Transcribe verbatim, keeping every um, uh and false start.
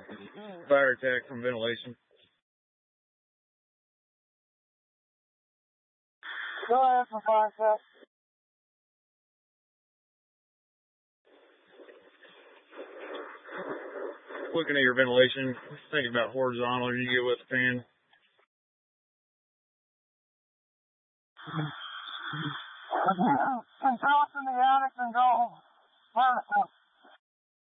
Fire attack from ventilation. Go ahead for fire attack. Looking at your ventilation, thinking about horizontal, you get with the fan. Control us in the attic and go vertical.